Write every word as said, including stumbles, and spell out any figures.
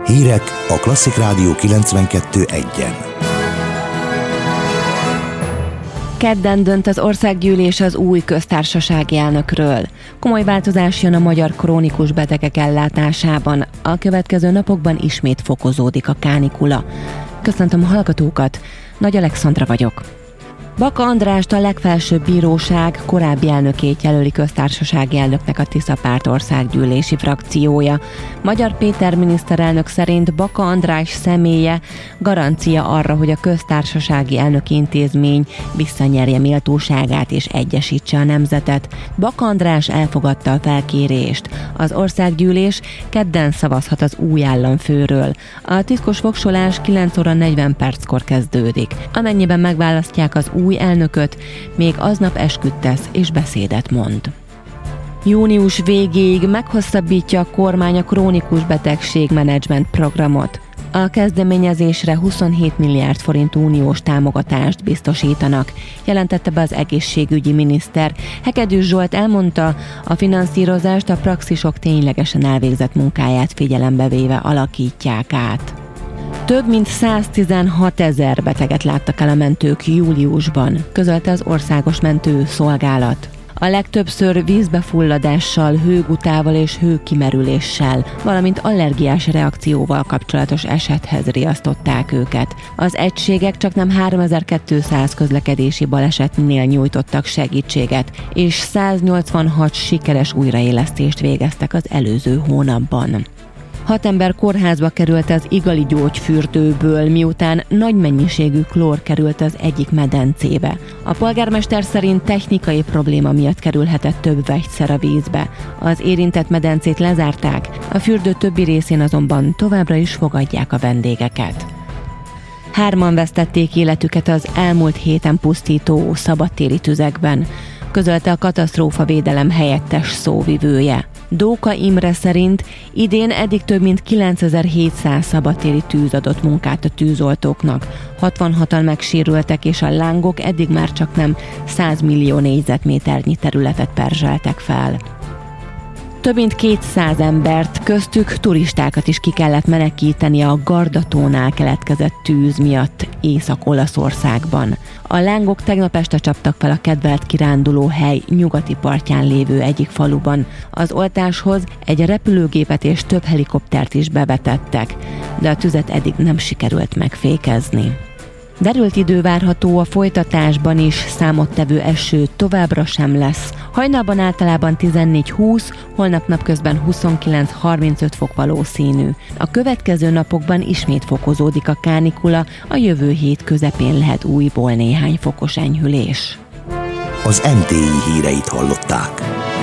Hírek a Klasszik Rádió kilencvenkettő egyen. Kedden dönt az országgyűlés az új köztársasági elnökről. Komoly változás jön a magyar krónikus betegek ellátásában. A következő napokban ismét fokozódik a kánikula. Köszöntöm a hallgatókat, Nagy Alexandra vagyok. Baka Andrást a legfelsőbb bíróság korábbi elnökét jelöli köztársasági elnöknek a Tisza Párt országgyűlési frakciója. Magyar Péter miniszterelnök szerint Baka András személye garancia arra, hogy a köztársasági elnöki intézmény visszanyerje méltóságát és egyesítse a nemzetet. Baka András elfogadta a felkérést. Az országgyűlés kedden szavazhat az új államfőről. A titkos voksolás kilenc óra negyven perckor kezdődik. Amennyiben megválasztják az új új elnököt, még aznap esküt tesz és beszédet mond. Június végéig meghosszabbítja a kormány a krónikus betegségmenedzsment programot. A kezdeményezésre huszonhét milliárd forint uniós támogatást biztosítanak, jelentette be az egészségügyi miniszter. Hegedűs Zsolt elmondta, a finanszírozást a praxisok ténylegesen elvégzett munkáját figyelembe véve alakítják át. Több mint száztizenhat ezer beteget láttak el a mentők júliusban, közölte az Országos Mentőszolgálat. A legtöbbször vízbefulladással, hőgutával és hőkimerüléssel, valamint allergiás reakcióval kapcsolatos esethez riasztották őket. Az egységek csaknem háromezer-kétszáz közlekedési balesetnél nyújtottak segítséget, és száznyolcvanhat sikeres újraélesztést végeztek az előző hónapban. Hat ember kórházba került az Igali gyógyfürdőből, miután nagy mennyiségű klór került az egyik medencébe. A polgármester szerint technikai probléma miatt kerülhetett több vegyszer a vízbe. Az érintett medencét lezárták, a fürdő többi részén azonban továbbra is fogadják a vendégeket. Hárman vesztették életüket az elmúlt héten pusztító szabadtéri tüzekben, közölte a katasztrófavédelem helyettes szóvivője. Dóka Imre szerint idén eddig több mint kilencezer-hétszáz szabadtéri tűz adott munkát a tűzoltóknak. hatvanhatan megsérültek, és a lángok eddig már csaknem száz millió négyzetméternyi területet perzseltek fel. Több mint kétszáz embert, köztük turistákat is ki kellett menekíteni a Gardatónál keletkezett tűz miatt Észak-Olaszországban. A lángok tegnap este csaptak fel a kedvelt kirándulóhely nyugati partján lévő egyik faluban. Az oltáshoz egy repülőgépet és több helikoptert is bevetettek, de a tüzet eddig nem sikerült megfékezni. Derült idő várható a folytatásban is, számottevő eső továbbra sem lesz. Hajnalban általában tizennégy-húsz, holnap napközben huszonkilenc-harmincöt fok valószínű. A következő napokban ismét fokozódik a kánikula, a jövő hét közepén lehet újból néhány fokos enyhülés. Az em té i híreit hallották.